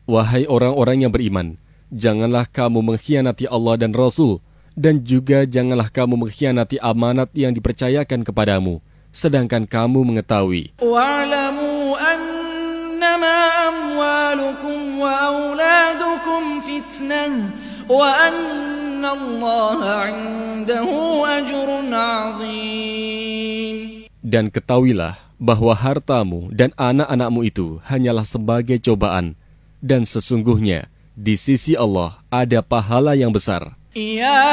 Wahai orang-orang yang beriman, janganlah kamu mengkhianati Allah dan Rasul, dan juga janganlah kamu mengkhianati amanat yang dipercayakan kepadamu, sedangkan kamu mengetahui. Wa'lamu annama amwalukum wa auladukum fitnah wa anna Allaha 'indahu ajrun 'azim. Dan ketahuilah bahwa hartamu dan anak-anakmu itu hanyalah sebagai cobaan, dan sesungguhnya di sisi Allah ada pahala yang besar.